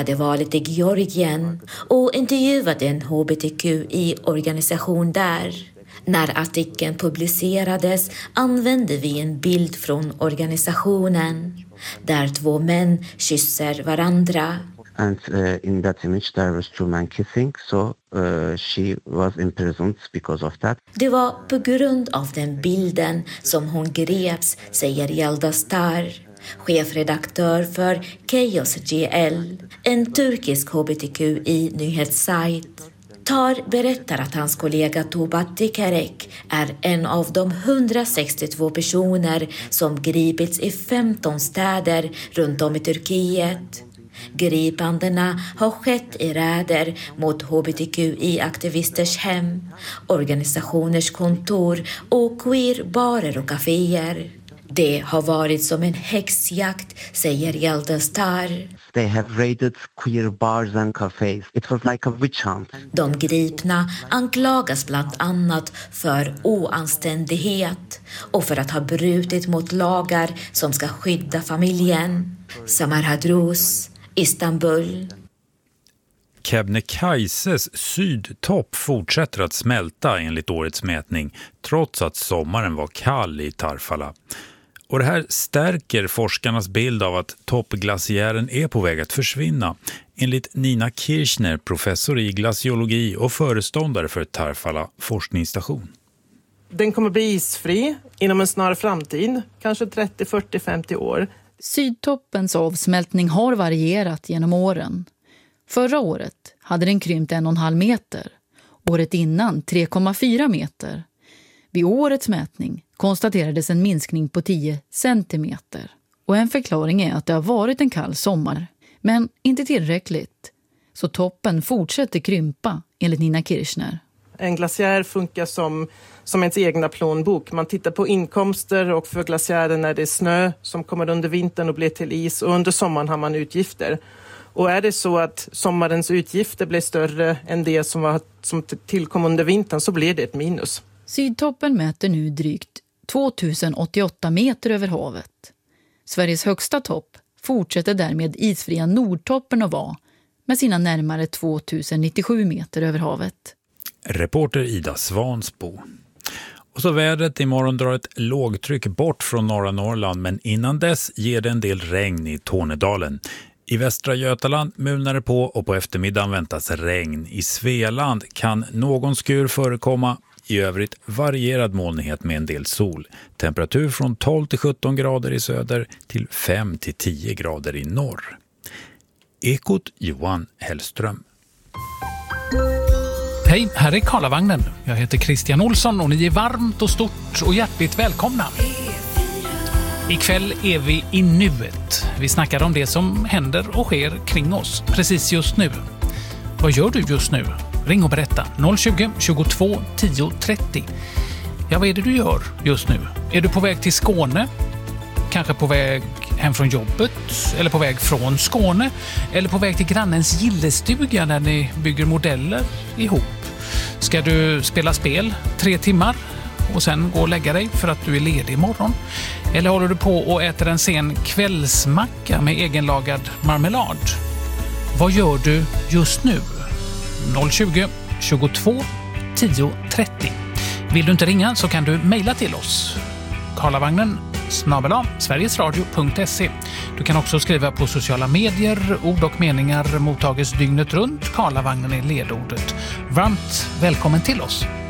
hade varit i Georgien och intervjuat en hbtqi-organisation där. När artikeln publicerades använde vi en bild från organisationen där 2 män kysser varandra. And in that image there was 2 men kissing, so she was imprisoned because of that. Det var på grund av den bilden som hon greps, säger Yaldastar, chefredaktör för Chaos GL, en turkisk hbtqi-nyhetssajt. Tar berättar att hans kollega Tubat Dikerek är en av de 162 personer som gripits i 15 städer runt om i Turkiet. Gripandena har skett i räder mot hbtqi-aktivisters hem, organisationers kontor och queerbarer och kaféer. Det har varit som en häxjakt, säger Yaldastar. They have raided queer bars and cafes. It was like a witch hunt. De gripna anklagas bland annat för oanständighet och för att ha brutit mot lagar som ska skydda familjen. Samar Hadrous, Istanbul. Kebnekaises sydtopp fortsätter att smälta enligt årets mätning trots att sommaren var kall i Tarfala. Och det här stärker forskarnas bild av att toppglaciären är på väg att försvinna. Enligt Nina Kirchner, professor i glaciologi och föreståndare för Tarfala forskningsstation. Den kommer bli isfri inom en snar framtid, kanske 30, 40, 50 år. Sydtoppens avsmältning har varierat genom åren. Förra året hade den krympt 1,5 meter. Året innan 3,4 meter. Vid årets mätning konstaterades en minskning på 10 centimeter. Och en förklaring är att det har varit en kall sommar. Men inte tillräckligt. Så toppen fortsätter krympa, enligt Nina Kirchner. En glaciär funkar som ens egna plånbok. Man tittar på inkomster och för glaciären är det snö som kommer under vintern och blir till is. Och under sommaren har man utgifter. Och är det så att sommarens utgifter blir större än det som tillkom under vintern så blir det ett minus. Sydtoppen mäter nu drygt 2088 meter över havet. Sveriges högsta topp fortsätter därmed isfria Nordtoppen att vara med sina närmare 2097 meter över havet. Reporter Ida Svansbo. Och så vädret, imorgon drar ett lågtryck bort från norra Norrland, men innan dess ger det en del regn i Tornedalen. I västra Götaland mulnar det på och på eftermiddagen väntas regn. I Svealand kan någon skur förekomma. I övrigt varierad molnighet med en del sol. Temperatur från 12 till 17 grader i söder till 5 till 10 grader i norr. Ekot Johan Hellström. Hej, här är Karlavagnen. Jag heter Christian Olsson och ni är varmt och stort och hjärtligt välkomna. Ikväll är vi i nuet. Vi snackar om det som händer och sker kring oss precis just nu. Vad gör du just nu? Ring och berätta. 020 22 10 30. Ja, vad är det du gör just nu? Är du på väg till Skåne? Kanske på väg hem från jobbet? Eller på väg från Skåne? Eller på väg till grannens gillestuga där ni bygger modeller ihop? Ska du spela spel 3 timmar och sen gå och lägga dig för att du är ledig imorgon? Eller håller du på och äter en sen kvällsmacka med egenlagad marmelad? Vad gör du just nu? 020 22 10 30. Vill du inte ringa så kan du mejla till oss. karlavagnen@sverigesradio.se. Du kan också skriva på sociala medier. Ord och meningar mottages dygnet runt. Karlavagnen är ledordet. Varmt välkommen till oss.